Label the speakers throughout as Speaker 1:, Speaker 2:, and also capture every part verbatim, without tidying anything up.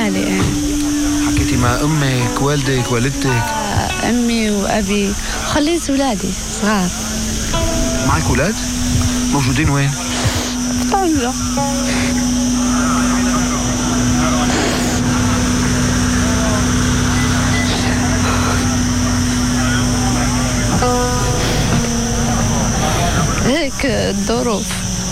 Speaker 1: لحالي يعني.
Speaker 2: حكيتي مع أمك والدك والدتك؟
Speaker 1: أمي وأبي، خليت أولادي صغار.
Speaker 2: معك أولاد؟ موجودين وين؟
Speaker 1: طنجة. هيك الظروف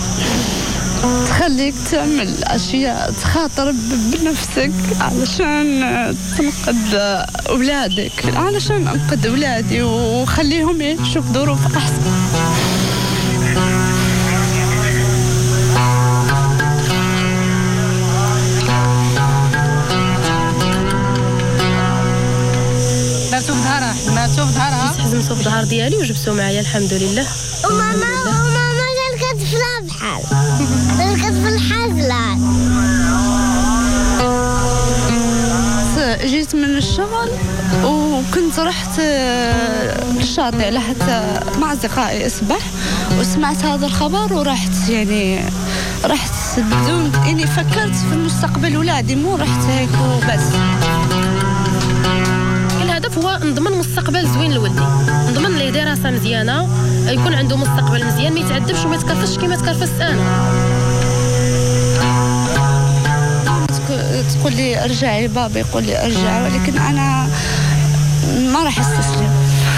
Speaker 1: تخليك تعمل أشياء تخاطر بنفسك علشان تنقذ أولادك، علشان أنقذ أولادي وخليهم يعيشوا في ظروف أحسن.
Speaker 3: درتو في ظهرها، حماتو في ظهرها،
Speaker 4: حزمتو في الظهر ديالي وجبتو معايا الحمد لله.
Speaker 5: وماما وماما جلقت في البحر، جلقت في الحزلة.
Speaker 1: جيت من الشغل وكنت رحت للشاطئ لحتى مع أصدقائي أسبح، وسمعت هذا الخبر ورحت يعني رحت بدون إني فكرت في مستقبل أولادي، مو رحت هيك وبس.
Speaker 4: الهدف هو نضمن مستقبل زوين لولدي، نضمن ليه دراسة مزيانة، يكون عنده مستقبل مزيان، ما يتعذبش وما يتكرفسش كما تكرفست أنا.
Speaker 1: تقول لي ارجعي، بابا يقول لي ارجع، ولكن انا ما راح استسلم.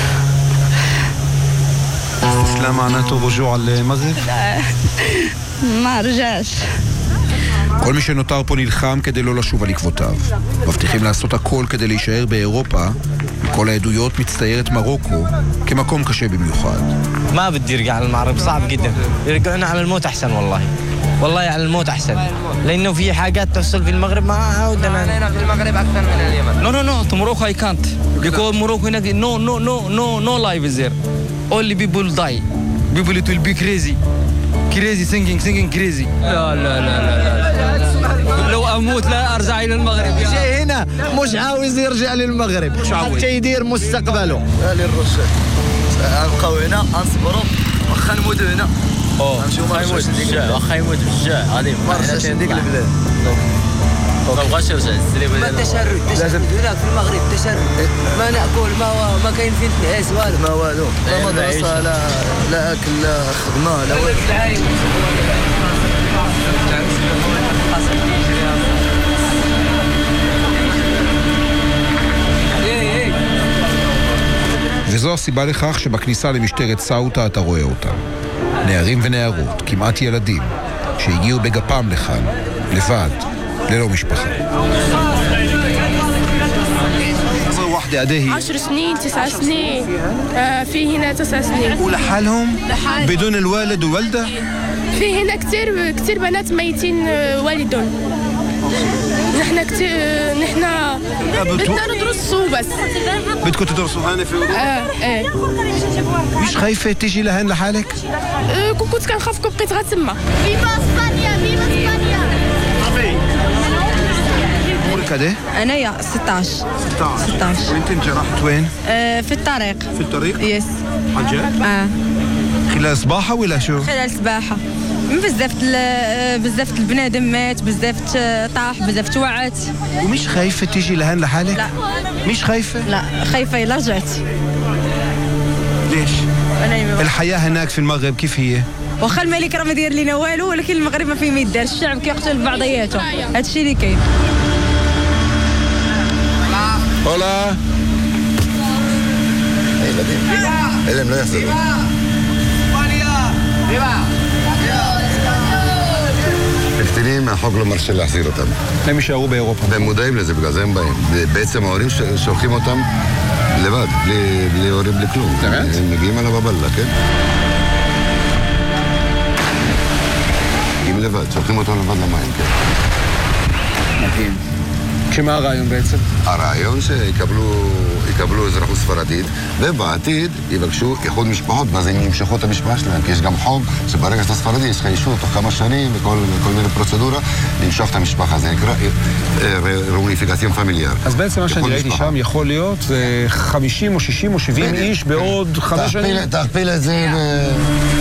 Speaker 2: استسلام معناته رجوع למגרב?
Speaker 1: لا ما رجعش.
Speaker 2: כל מי שנותר פה נלחם כדי לא לשוב על עקבותיו. מבטיחים לעשות הכל כדי להישאר באירופה. כל העדויות מצטיירת מרוקו כמקום קשה במיוחד.
Speaker 6: ما بدي يرجع على المغرب، صعب جدا. يرجعنا على الموت احسن والله. والله على الموت احسن. لانه في حاجات تحصل في المغرب ما عودنا هنا في المغرب اكثر من اليمن. No no no to Morocco I can't. Because Morocco no no no no no life is there. Only people die. People it will be crazy. Crazy singing singing crazy. لا لا لا لا. لو اموت لا ارجع الى المغرب.
Speaker 7: جاي هنا مش عاوز يرجع للمغرب حتى يدير مستقبله.
Speaker 8: للرشد نبقاو هنا نصبروا واخا نموتوا هنا.
Speaker 6: واخا يموت بالجوع، واخا يموت بالجوع غادي
Speaker 8: ما رجعش لديك البلاد.
Speaker 6: ما بغاش يرجع للسليم.
Speaker 8: ما التشرد التشرد هناك في المغرب تشرد، ما ناكل ما ما كاين فين نعيش والو ما والو، لا مدرسه لا لا اكل لا خدمه لا والو.
Speaker 2: וזו הסיבה לכך שבכניסה למשטרת סאוטה אתה רואה אותם. נערים ונערות, כמעט ילדים, שהגיעו בגפם לכאן, לבד, ללא משפחה.
Speaker 4: عشر سنين تسع سنين آه في هنا تسع سنين.
Speaker 2: ولحالهم؟ بدون الوالد والوالدة؟
Speaker 4: في هنا كتير كتير بنات ميتين والدهم. نحن كتير نحن بدنا ندرسوا بس.
Speaker 2: بدكم تدرسوا هنا في أوروبا؟
Speaker 4: اه ايه.
Speaker 2: مش خايفة تيجي لهين لحالك؟
Speaker 4: آه كنت كنخاف كون بقيت غتما.
Speaker 5: فيفا اسبانيا، فيفا اسبانيا.
Speaker 2: عمرك قد ايه؟
Speaker 9: انا يا ستة عشر.
Speaker 2: ستة عشر. وانت انجرحت وين؟
Speaker 9: آه في الطريق.
Speaker 2: في الطريق؟
Speaker 9: يس.
Speaker 2: عن جد؟
Speaker 9: اه
Speaker 2: خلال سباحة ولا شو؟
Speaker 9: خلال سباحة. بزاف بزاف البنادم مات، بزاف طاح، بزاف توعت.
Speaker 2: ومش خايفة تيجي لهين لحالك؟
Speaker 9: لا.
Speaker 2: مش خايفة؟
Speaker 9: لا خايفة إلا رجعت.
Speaker 2: ليش؟ الحياة هناك في المغرب كيف هي؟
Speaker 9: واخا الملك راه ما داير لينا والو، ولكن المغرب ما فيه ما يدار، الشعب كيقتل بعضياته، هادشي اللي كاين.
Speaker 2: هولا
Speaker 8: إذن لا يحصل. הקטינים מהחוק לא מרשה להחזיר אותם.
Speaker 2: הם יישארו באירופה.
Speaker 8: והם מודעים לזה, בגלל זה הם באים. בעצם ההורים שולחים אותם לבד, בלי הורים, בלי כלום. באמת? הם מגיעים על הבבלה, כן? מגיעים לבד, שולחים אותם לבד למים, כן.
Speaker 2: מדהים. שמה הרעיון בעצם?
Speaker 8: הרעיון שיקבלו אזרחות ספרדית, ובעתיד יבקשו איחוד משפחות, ואז הם ימשכו את המשפחה שלהם, כי יש גם חוק שברגע שאתה ספרדי יש לך אישור תוך כמה שנים וכל מיני פרוצדורה למשוך את המשפחה, זה נקרא ראוניפיקציון פמיליאר.
Speaker 2: אז בעצם מה שאני ראיתי שם יכול להיות חמישים או שישים או שבעים איש בעוד חמש שנים?
Speaker 8: תכפיל את זה